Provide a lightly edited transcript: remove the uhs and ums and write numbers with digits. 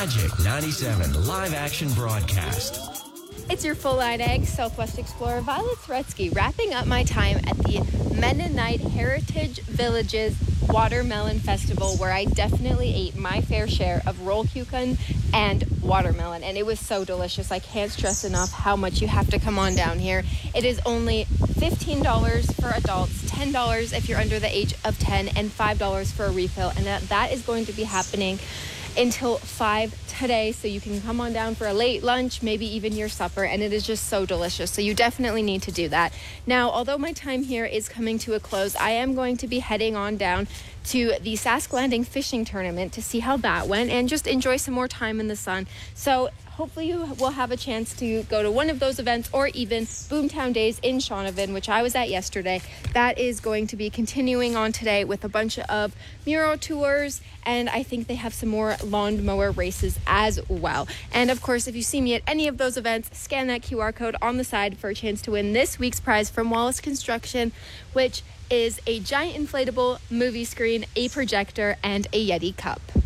Magic 97 live action broadcast. It's your full-line egg, Southwest Explorer Violet Threatsky, wrapping up my time at the Mennonite Heritage Villages Watermelon Festival, where I definitely ate my fair share of roll cucumber and watermelon, and it was so delicious. I can't stress enough how much you have to come on down here. It is only $15 for adults, $10 if you're under the age of 10, and $5 for a refill, and that is going to be happening until 5 today, so you can come on down for a late lunch, maybe even your supper, and it is just so delicious. So you definitely need to do that. Now, although my time here is coming to a close, I am going to be heading on down to the Sask Landing fishing tournament to see how that went and just enjoy some more time in the sun. So hopefully you will have a chance to go to one of those events, or even Boomtown Days in Shaunavon, which I was at yesterday. That is going to be continuing on today with a bunch of mural tours, and I think they have some more lawnmower races as well. And of course, if you see me at any of those events, scan that QR code on the side for a chance to win this week's prize from Wallace Construction, which is a giant inflatable movie screen, a projector, and a Yeti cup.